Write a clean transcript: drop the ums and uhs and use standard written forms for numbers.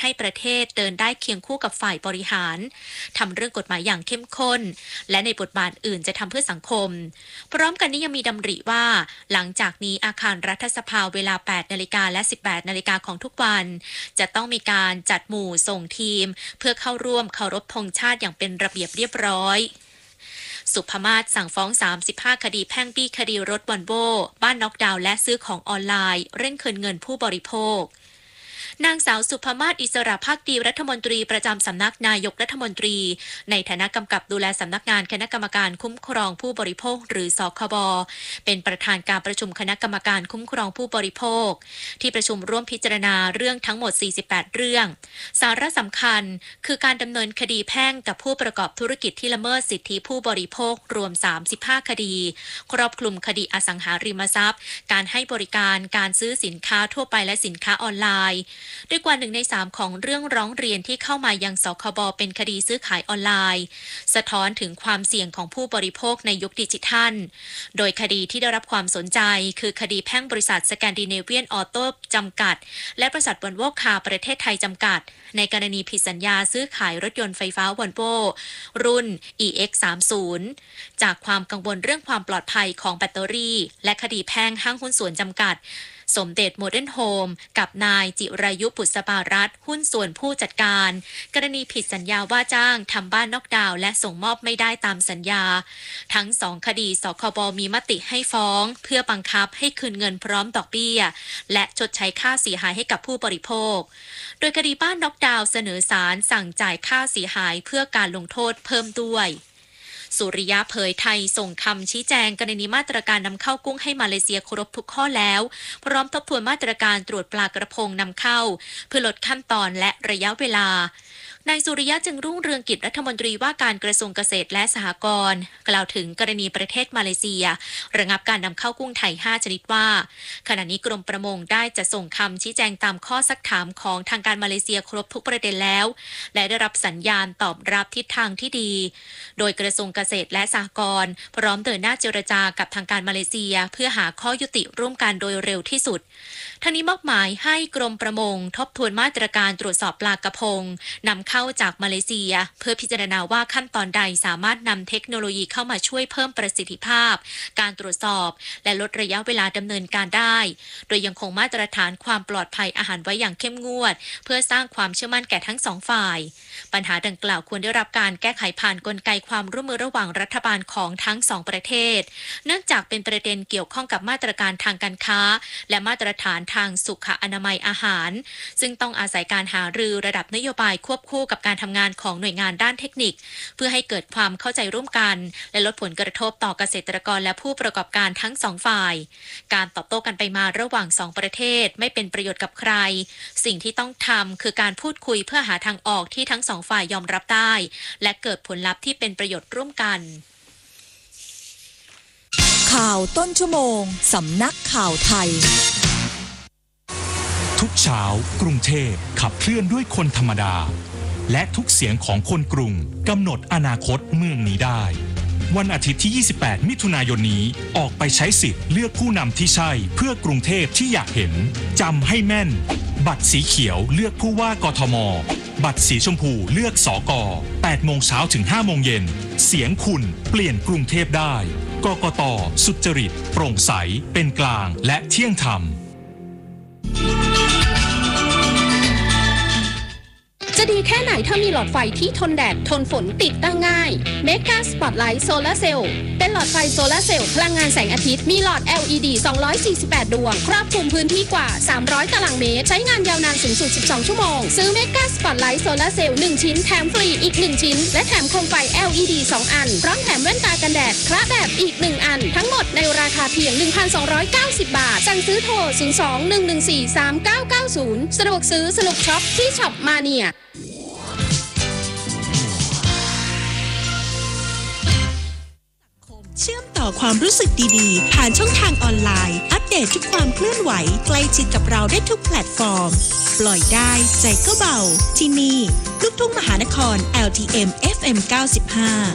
ให้ประเทศเดินได้เคียงคู่กับฝ่ายบริหารทำเรื่องกฎหมายอย่างเข้มข้นและในบทบาทอื่นจะทำเพื่อสังคมพร้อมกันนี้ยังมีดำริว่าหลังจากนี้อาคารรัฐสภาเวลา 8 นาฬิกาและ 18 นาฬิกาของทุกวันจะต้องมีการจัดหมู่ส่งทีมเพื่อเข้าร่วมเคารพธงชาติอย่างเป็นระเบียบเรียบร้อยสุภมาศสั่งฟ้อง35คดีแพ่งปี้คดีรถวอลโว่บ้านน็อกดาวน์และซื้อของออนไลน์เร่งคืนเงินผู้บริโภคนางสาวสุภมาศอิสระภักดีรัฐมนตรีประจำสำนักนายกรัฐมนตรีในฐานะกำกับดูแลสำนักงานคณะกรรมการคุ้มครองผู้บริโภคหรือสคบเป็นประธานการประชุมคณะกรรมการคุ้มครองผู้บริโภคที่ประชุมร่วมพิจารณาเรื่องทั้งหมด48เรื่องสาระสำคัญคือการดำเนินคดีแพ่งกับผู้ประกอบธุรกิจที่ละเมิดสิทธิผู้บริโภครวม35คดีครอบคลุมคดีอสังหาริมทรัพย์การให้บริการการซื้อสินค้าทั่วไปและสินค้าออนไลน์ด้วยกว่า1 ใน 3ของเรื่องร้องเรียนที่เข้ามายังสคบเป็นคดีซื้อขายออนไลน์สะท้อนถึงความเสี่ยงของผู้บริโภคในยุคดิจิทัลโดยคดีที่ได้รับความสนใจคือคดีแพ่งบริษัทสแกนดิเนเวียนออโต้จำกัดและบริษัทวอลโว่คาร์ประเทศไทยจำกัดในกรณีผิดสัญญาซื้อขายรถยนต์ไฟฟ้าวอลโว่รุ่น EX30 จากความกังวลเรื่องความปลอดภัยของแบตเตอรี่และคดีแพ่งห้างหุ้นส่วนจำกัดสมเด็จโมเดิร์นโฮมกับนายจิรายุปุษปารัตน์หุ้นส่วนผู้จัดการกรณีผิดสัญญาว่าจ้างทำบ้านน็อกดาวน์และส่งมอบไม่ได้ตามสัญญาทั้ง2คดีสคบมีมติให้ฟ้องเพื่อบังคับให้คืนเงินพร้อมดอกเบี้ยและชดใช้ค่าเสียหายให้กับผู้บริโภคโดยคดีบ้านน็อกดาวน์เสนอศาลสั่งจ่ายค่าเสียหายเพื่อการลงโทษเพิ่มด้วยสุริยะเผยไทยส่งคำชี้แจงกรณีมาตรการนำเข้ากุ้งให้มาเลเซียครบทุกข้อแล้วพร้อมทบทวนมาตรการตรวจปลากระพงนำเข้าเพื่อลดขั้นตอนและระยะเวลานายสุริยะจึงรุ่งเรืองกิจรัฐมนตรีว่าการกระทรวงเกษตรและสหกรณ์กล่าวถึงกรณีประเทศมาเลเซียระงับการนำเข้ากุ้งไทย5ชนิดว่าขณะนี้กรมประมงได้จะส่งคำชี้แจงตามข้อซักถามของทางการมาเลเซียครบทุกประเด็นแล้วและได้รับสัญญาณตอบรับทิศทางที่ดีโดยกระทรวงเกษตรและสหกรณ์พร้อมเดินหน้าเจรจากับทางการมาเลเซียเพื่อหาข้อยุติร่วมกันโดยเร็วที่สุดทั้งนี้มอบหมายให้กรมประมงทบทวนมาตรการตรวจสอบปลากระพงนำเข้าจากมาเลเซียเพื่อพิจารณาว่าขั้นตอนใดสามารถนำเทคโนโลยีเข้ามาช่วยเพิ่มประสิทธิภาพการตรวจสอบและลดระยะเวลาดำเนินการได้โดยยังคงมาตรฐานความปลอดภัยอาหารไว้อย่างเข้มงวดเพื่อสร้างความเชื่อมั่นแก่ทั้ง2ฝ่ายปัญหาดังกล่าวควรได้รับการแก้ไขผ่านกลไกความร่วมมือระหว่างรัฐบาลของทั้ง2ประเทศเนื่องจากเป็นประเด็นเกี่ยวข้องกับมาตรการทางการค้าและมาตรฐานทางสุขอนามัยอาหารซึ่งต้องอาศัยการหารือระดับนโยบายควบคู่กับการทำงานของหน่วยงานด้านเทคนิคเพื่อให้เกิดความเข้าใจร่วมกันและลดผลกระทบต่อเกษตรกรและผู้ประกอบการทั้ง2ฝ่ายการตอบโต้กันไปมาระหว่าง2ประเทศไม่เป็นประโยชน์กับใครสิ่งที่ต้องทำคือการพูดคุยเพื่อหาทางออกที่ทั้ง2ฝ่ายยอมรับได้และเกิดผลลัพธ์ที่เป็นประโยชน์ร่วมกันข่าวต้นชั่วโมงสำนักข่าวไทยทุกเช้ากรุงเทพขับเคลื่อนด้วยคนธรรมดาและทุกเสียงของคนกรุงกำหนดอนาคตเมืองนี้ได้วันอาทิตย์ที่28มิถุนายนนี้ออกไปใช้สิทธิ์เลือกผู้นำที่ใช่เพื่อกรุงเทพที่อยากเห็นจำให้แม่นบัตรสีเขียวเลือกผู้ว่ากทมบัตรสีชมพูเลือกสก8 โมงเช้าถึง 5 โมงเย็นเสียงคุณเปลี่ยนกรุงเทพได้กกต.สุจริตโปร่งใสเป็นกลางและเที่ยงธรรมจะดีแค่ไหนถ้ามีหลอดไฟที่ทนแดดทนฝนติดตั้งง่าย Mega Spotlight Solar Cell เป็นหลอดไฟโซลาร์เซลล์พลังงานแสงอาทิตย์มีหลอด LED 248 ดวงครอบคลุมพื้นที่กว่า300 ตารางเมตรใช้งานยาวนานสูงสุด12 ชั่วโมงซื้อ Mega Spotlight Solar Cell 1 ชิ้นแถมฟรีอีก1ชิ้นและแถมโคมไฟ LED 2 อันพร้อมแถมแว่นตากันแดดคละแบบอีก1อันทั้งหมดในราคาเพียง 1,290 บาทสั่งซื้อโทร 02-114-3990 สะดวกซื้อสนุกช็อปที่ช็อปมาเนียเชื่อมต่อความรู้สึกดีๆผ่านช่องทางออนไลน์อัปเดตทุกความเคลื่อนไหวใกล้ชิดกับเราได้ทุกแพลตฟอร์มปล่อยได้ใจก็เบาที่นี่ลูกทุ่งมหานคร LTM FM 95